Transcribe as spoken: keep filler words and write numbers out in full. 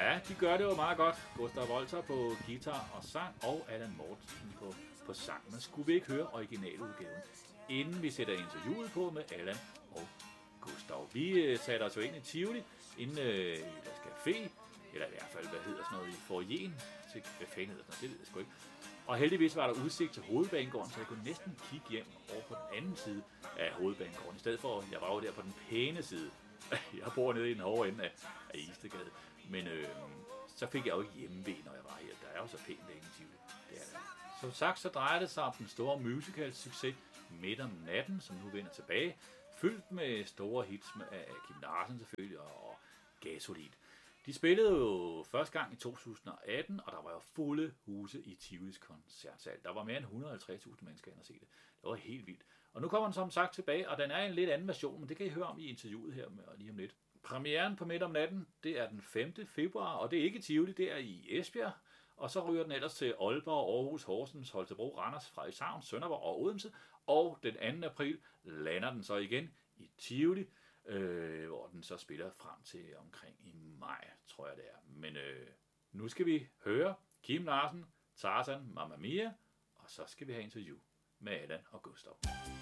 Ja, de gør det jo meget godt. Gustav Wolter på guitar og sang, og Allan Mortensen på, på sang. Men skulle vi ikke høre originaludgaven, inden vi sætter interviewet på med Allan og Gustav? Vi øh, satte os jo ind i Tivoli, inden øh, i deres café, eller i hvert fald, hvad hedder sådan noget, i foyeren, til hvad fanden hedder sådan noget, det ved jeg sgu ikke. Og heldigvis var der udsigt til Hovedbanegården, så jeg kunne næsten kigge hjem over på den anden side af Hovedbanegården, i stedet for, at jeg var jo der på den pæne side. Jeg bor nede i den hårde ende af, af Istegade, men øh, så fik jeg jo ikke hjemmeved, når jeg var her. Der er jo så pænt længe i Tivoli. Det er det. Som sagt, så drejer det sig om den store musical-succes Midt om natten, som nu vender tilbage, fyldt med store hits med, af Kim Larsen selvfølgelig og, og Gasolin. De spillede jo første gang i to tusind og atten, og der var jo fulde huse i Tivolis koncertsal. Der var mere end et hundrede og halvtreds tusind mennesker ind og se det. Det var helt vildt. Og nu kommer den som sagt tilbage, og den er en lidt anden version, men det kan I høre om i interviewet her med, lige om lidt. Premieren på Midt om natten, det er den femte februar, og det er ikke i Tivoli, det er i Esbjerg. Og så ryger den ellers til Aalborg, Aarhus, Horsens, Holstebro, Randers, Frederikshavn, Sønderborg og Odense. Og den anden april lander den så igen i Tivoli, øh, hvor den så spiller frem til omkring i maj, tror jeg det er. Men øh, nu skal vi høre Kim Larsen, Tarzan, Mamma Mia, og så skal vi have interview med Allan og Gustav.